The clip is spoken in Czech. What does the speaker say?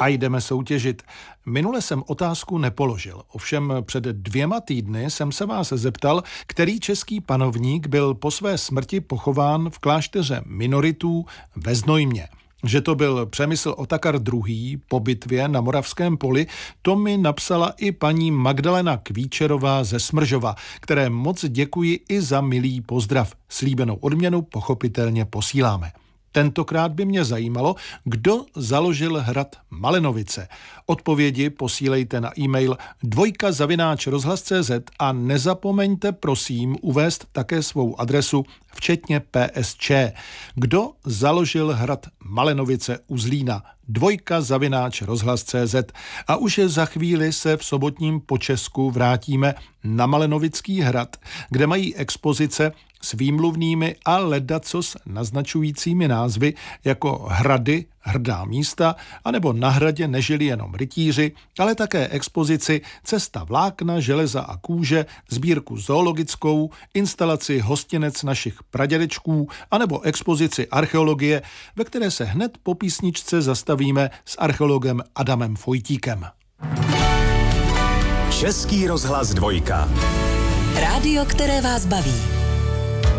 A jdeme soutěžit. Minule jsem otázku nepoložil, ovšem před 2 týdny jsem se vás zeptal, který český panovník byl po své smrti pochován v klášteře minoritů ve Znojmě. Že to byl Přemysl Otakar II. Po bitvě na Moravském poli, to mi napsala i paní Magdalena Kvíčerová ze Smržova, které moc děkuji i za milý pozdrav. Slíbenou odměnu pochopitelně posíláme. Tentokrát by mě zajímalo, kdo založil hrad Malenovice. Odpovědi posílejte na e-mail 2@rozhlas.cz a nezapomeňte prosím uvést také svou adresu, včetně PSČ. Kdo založil hrad Malenovice u Zlína? 2@rozhlas.cz. A už za chvíli se v sobotním počesku vrátíme na Malenovický hrad, kde mají expozice s výmluvnými a ledacos naznačujícími názvy jako hrady, hrdá místa, anebo na hradě nežili jenom rytíři, ale také expozici Cesta vlákna, železa a kůže, sbírku zoologickou, instalaci Hostinec našich pradědečků, anebo expozici archeologie, ve které se hned po písničce zastavíme s archeologem Adamem Fojtíkem. Český rozhlas 2. Rádio, které vás baví.